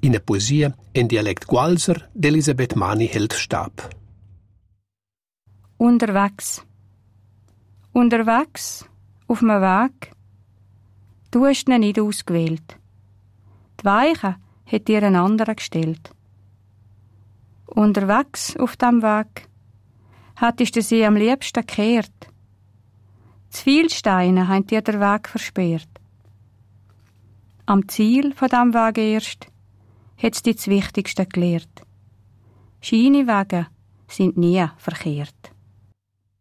In der Poesie in Dialekt Gualser d'Elisabeth Mani hält Stab. Unterwegs. Unterwegs, auf dem Weg. Du hast ihn nicht ausgewählt. Die Weiche hat dir ein anderer gestellt. Unterwegs auf dem Weg hattest du sie am liebsten gekehrt. Zu viele Steine haben dir den Weg versperrt. Am Ziel von diesem Weg erst hat's dir das Wichtigste gelehrt. Scheine Wege sind nie verkehrt.